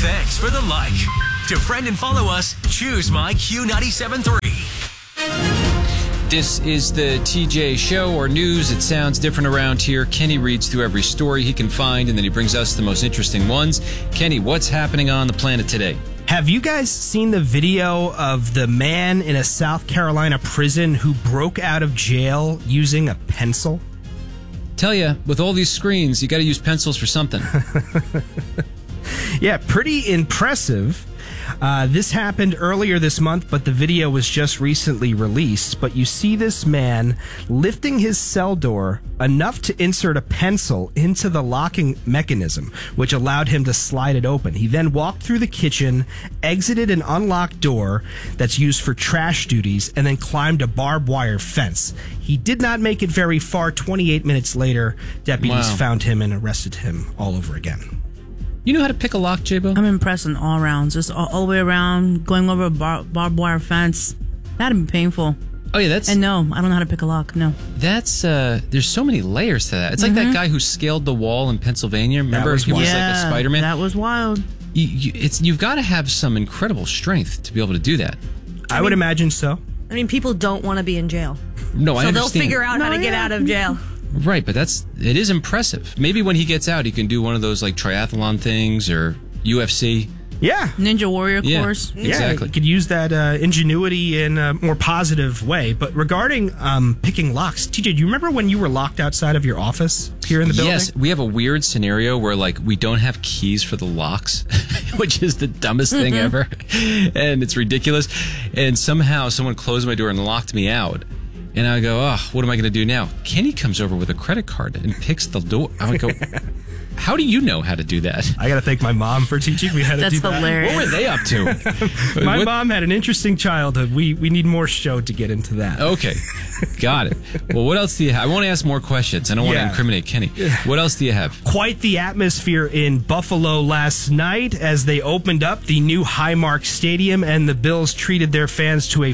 Thanks for the like. To friend and follow us, choose my Q97.3. This is the TJ Show, or news. It sounds different around here. Kenny reads through every story he can find, and then he brings us the most interesting ones. Kenny, what's happening on the planet today? Have you guys seen the video of the man in a South Carolina prison who broke out of jail using a pencil? Tell you, with all these screens, you got to use pencils for something. Yeah, pretty impressive. This happened earlier this month, but the video was just recently released. But you see this man lifting his cell door enough to insert a pencil into the locking mechanism, which allowed him to slide it open. He then walked through the kitchen, exited an unlocked door that's used for trash duties, and then climbed a barbed wire fence. He did not make it very far. 28 minutes later, deputies found him and arrested him all over again. You know how to pick a lock, J-Bo? I'm impressed in all rounds. Just all the way around, going over a barbed wire fence. That'd be painful. Oh, yeah, that's... And no, I don't know how to pick a lock, no. That's, there's so many layers to that. It's like that guy who scaled the wall in Pennsylvania. Remember? He was like a Spider-Man. That was wild. You've got to have some incredible strength to be able to do that. I would imagine so. I mean, people don't want to be in jail. No, I understand. So they'll figure out how to get out of jail. Right, but it is impressive. Maybe when he gets out, he can do one of those like triathlon things or UFC. Yeah. Ninja Warrior course. Yeah, exactly. You could use that ingenuity in a more positive way. But regarding picking locks, TJ, do you remember when you were locked outside of your office here in the building? Yes, we have a weird scenario where like we don't have keys for the locks, which is the dumbest thing ever. And it's ridiculous. And somehow someone closed my door and locked me out. And I go, oh, what am I going to do now? Kenny comes over with a credit card and picks the door. I would go, how do you know how to do that? I got to thank my mom for teaching me how to do that. That's hilarious. What were they up to? My mom had an interesting childhood. We need more show to get into that. Okay, got it. Well, what else do you have? I want to ask more questions. I don't want to incriminate Kenny. What else do you have? Quite the atmosphere in Buffalo last night as they opened up the new Highmark Stadium, and the Bills treated their fans to a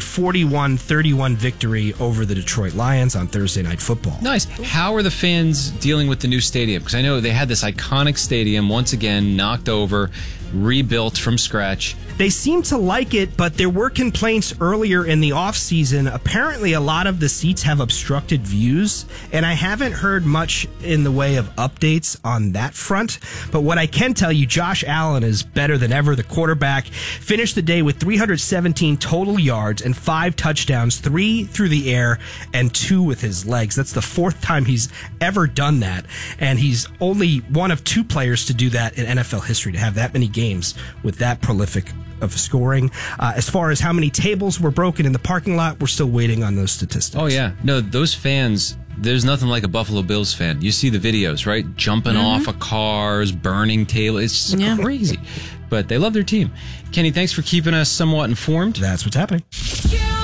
41-31 victory over the Detroit Lions on Thursday Night Football. Nice. How are the fans dealing with the new stadium? Because I know they had this iconic stadium, once again, knocked over, rebuilt from scratch. They seem to like it, but there were complaints earlier in the offseason. Apparently, a lot of the seats have obstructed views, and I haven't heard much in the way of updates on that front. But what I can tell you, Josh Allen is better than ever. The quarterback finished the day with 317 total yards and 5 touchdowns, 3 through the air and 2 with his legs. That's the 4th time he's ever done that, and he's only one of 2 players to do that in NFL history, to have that many games with that prolific of scoring. As far as how many tables were broken in the parking lot, we're still waiting on those statistics. Oh, yeah. No, those fans, there's nothing like a Buffalo Bills fan. You see the videos, right? Jumping off of cars, burning tables. It's just crazy. But they love their team. Kenny, thanks for keeping us somewhat informed. That's what's happening.